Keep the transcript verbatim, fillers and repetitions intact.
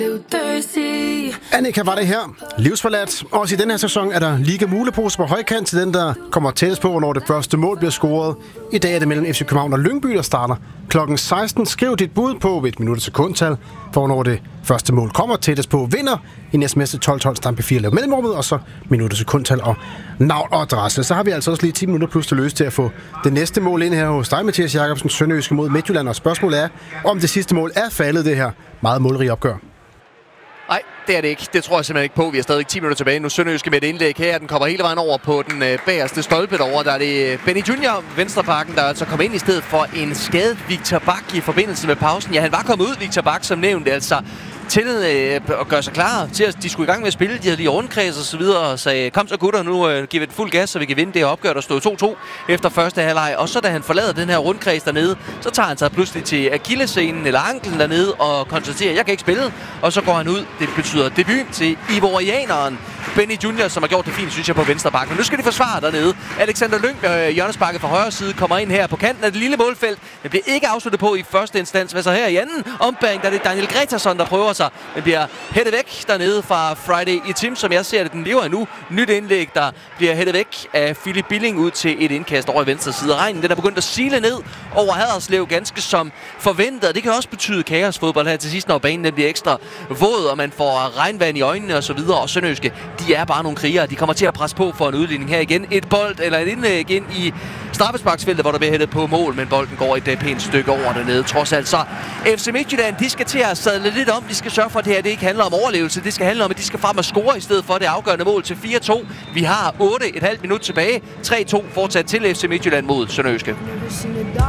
Annika var det her. Livsforladt. Også i den her sæson er der lige mulepose på højkant til den, der kommer tættest på, hvornår det første mål bliver scoret. I dag er det mellem F C København og Lyngby, der starter klokken seksten. Skriv dit bud på et minut og sekundtal, for hvornår det første mål kommer tættest på. Vinder i næste meste tolv tolv stampe fire lav mellemrummet, og så minut og sekundtal og navn og adresse. Så har vi altså også lige ti minutter plus til løs til at få det næste mål ind her hos dig, Mathias Jacobsen, Sønderjyske mod Midtjylland. Og spørgsmålet er, om det sidste mål er faldet, det her meget målrige opgør. Nej, det er det ikke. Det tror jeg simpelthen ikke på. Vi har stadig ti minutter tilbage. Nu Sønderjyske med et indlæg her. Den kommer hele vejen over på den øh, bagerste stolpe derovre. Der er det Benny Junior, venstrebacken, der altså kommer ind i stedet for en skadet Victor Bak i forbindelse med pausen. Ja, han var kommet ud, Victor Bak, som nævnt. Altså til øh, at gøre sig klar til, at de skulle i gang med at spille. De havde lige rundkreds og så videre og sagde, kom så gutter, nu øh, giver vi et fuld gas, så vi kan vinde det her opgør. Der stod to to efter første halvleg. Og så da han forlader den her rundkreds dernede, så tager han sig pludselig til akillessenen eller anklen dernede og konstaterer, jeg kan ikke spille. Og så går han ud. Det betyder debut til ivorianeren Benny Junior, som har gjort det fint, synes jeg, på venstre bakke. Men nu skal de forsvare dernede. Alexander Lyng, øh, hjørnesparket fra højre side, kommer ind her på kanten af det lille målfelt. Det bliver ikke afsluttet på i første instans. Hvad så her i anden ombæring, der er det Daniel Gretarsson, der prøver sig. Den bliver hættet væk dernede fra Friday i Tim, som jeg ser det. Den lever endnu. Nyt indlæg, der bliver hættet væk af Philip Billing ud til et indkast over i venstre side. Regnen, den er begyndt at sile ned over Haderslev, ganske som forventet. Det kan også betyde kaosfodbold her til sidst, når banen den bliver ekstra våd, og man får regnvand i øjnene og så videre. Og Sønderjyske, de er bare nogle krigere. De kommer til at presse på for en udligning her igen. Et bold eller et indlæg ind i straffesparksfeltet, hvor der bliver hættet på mål, men bolden går et pænt stykke over dernede. Trods alt så F C Midtjylland, de skal til at sadle lidt om. De skal sørge for, at det her det ikke handler om overlevelse. Det skal handle om, at de skal frem og score i stedet for det afgørende mål til fire to. Vi har otte komma fem minut tilbage. tre to fortsat til F C Midtjylland mod Sønderjyske.